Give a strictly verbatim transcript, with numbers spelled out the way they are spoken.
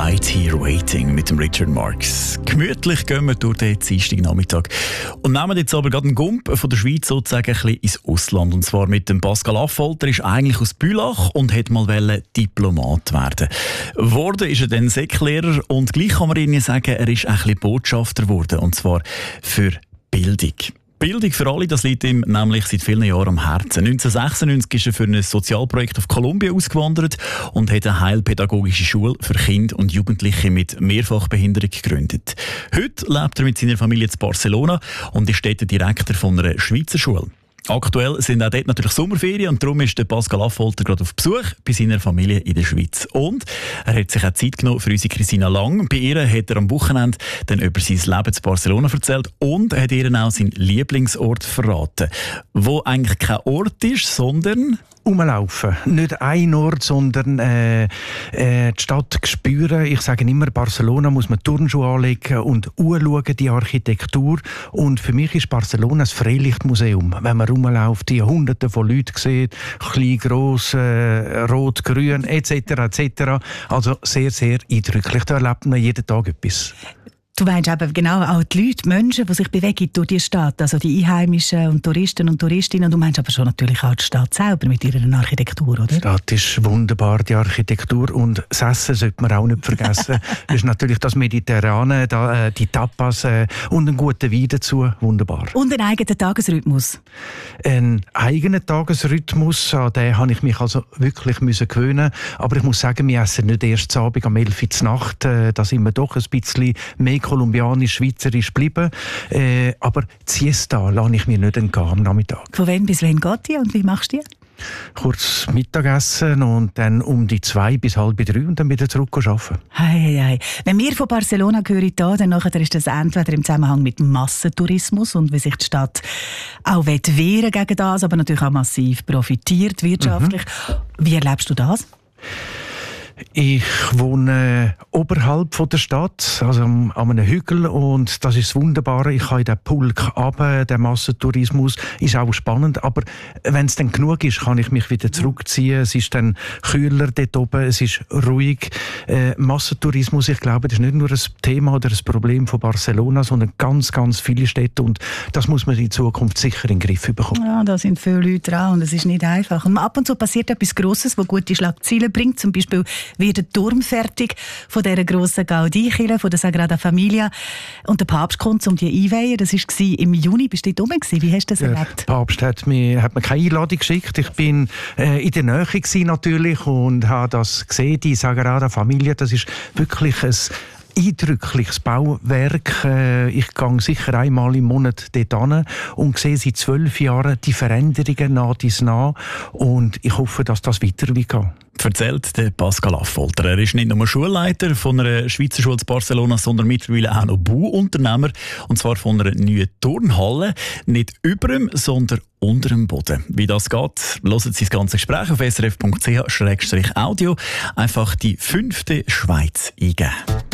Right Here Waiting mit dem Richard Marx. Gemütlich gehen wir durch den Dienstagnachmittag und nehmen jetzt aber gerade einen Gump von der Schweiz sozusagen ein bisschen ins Ausland. Und zwar mit dem Pascal Affolter. Er ist eigentlich aus Bülach und wollte mal Diplomat werden. Worden ist er dann Säcklehrer und gleich kann man Ihnen sagen, er ist ein bisschen Botschafter geworden. Und zwar für Bildung. Bildung für alle, das liegt ihm nämlich seit vielen Jahren am Herzen. neunzehnhundertsechsundneunzig ist er für ein Sozialprojekt auf Kolumbien ausgewandert und hat eine heilpädagogische Schule für Kinder und Jugendliche mit Mehrfachbehinderung gegründet. Heute lebt er mit seiner Familie in Barcelona und ist dort der Direktor von einer Schweizer Schule. Aktuell sind auch dort natürlich Sommerferien und darum ist der Pascal Affolter gerade auf Besuch bei seiner Familie in der Schweiz. Und er hat sich auch Zeit genommen für unsere Christina Lang. Bei ihr hat er am Wochenende dann über sein Leben in Barcelona erzählt und hat ihr auch seinen Lieblingsort verraten, wo eigentlich kein Ort ist, sondern rumlaufen. Nicht ein Ort, sondern äh, äh, die Stadt spüren. Ich sage immer, Barcelona muss man Turnschuhe anlegen und anschauen, die Architektur. Und für mich ist Barcelona ein Freilichtmuseum. Wenn man rumläuft, die Hunderte von Leuten sieht, klein, gross, äh, rot, grün, et cetera et cetera. Also sehr, sehr eindrücklich. Da erlebt man jeden Tag etwas. Du meinst aber genau auch die Leute, die Menschen, die sich bewegen durch die Stadt, also die Einheimischen und Touristen und Touristinnen. Du meinst aber schon natürlich auch die Stadt selber mit ihrer Architektur, oder? Die Stadt ist wunderbar, die Architektur. Und das Essen sollte man auch nicht vergessen. Das ist natürlich das Mediterrane, die Tapas und einen guten Wein dazu. Wunderbar. Und einen eigenen Tagesrhythmus. Einen eigenen Tagesrhythmus, an den habe ich mich also wirklich müssen gewöhnen. Aber ich muss sagen, wir essen nicht erst am Abend um elf Uhr zur Nacht. Da sind wir doch ein bisschen mehr kolumbianisch, schweizerisch geblieben. Äh, aber die Siesta lasse ich mir nicht entgehen am Nachmittag. Von wann bis wann geht die und wie machst du die? Kurz Mittagessen und dann um die zwei bis halb drei und dann wieder zurück arbeiten. Hei, hei, hei. Wenn wir von Barcelona hören, da, dann nachher ist das entweder im Zusammenhang mit Massentourismus und wie sich die Stadt auch wehren gegen das, aber natürlich auch massiv profitiert wirtschaftlich. Mhm. Wie erlebst du das? Ich wohne oberhalb von der Stadt, also an einem Hügel, und das ist das Wunderbare. Ich kann in den Pulk runter, der Massentourismus ist auch spannend, aber wenn es dann genug ist, kann ich mich wieder zurückziehen. Es ist dann kühler dort oben, es ist ruhig. Äh, Massentourismus, ich glaube, das ist nicht nur ein Thema oder ein Problem von Barcelona, sondern ganz, ganz viele Städte, und das muss man in Zukunft sicher in den Griff bekommen. Ja, da sind viele Leute dran und es ist nicht einfach. Und ab und zu passiert etwas Grosses, das gute Schlagzeilen bringt, zum Beispiel wird der Turm fertig von dieser grossen Gaudí-Kirche, von der Sagrada Familia. Und der Papst kommt, um die einweihen. Das war im Juni. Bist du dort oben gewesen? Wie hast du das der erlebt? Der Papst hat mir, hat mir keine Einladung geschickt. Ich bin äh, in der Nähe gewesen, natürlich, und habe das gesehen. Die Sagrada Familia, das ist wirklich ein eindrückliches Bauwerk. Ich gehe sicher einmal im Monat dort hin und sehe seit zwölf Jahren die Veränderungen nach dies nach. Und ich hoffe, dass das weiter geht. Erzählt der Pascal Affolter. Er ist nicht nur Schulleiter von einer Schweizer Schule in Barcelona, sondern mittlerweile auch noch Bauunternehmer. Und zwar von einer neuen Turnhalle. Nicht über dem, sondern unter dem Boden. Wie das geht, hören Sie das ganze Gespräch auf s r f punkt c h slash audio. Einfach die fünfte Schweiz eingeben.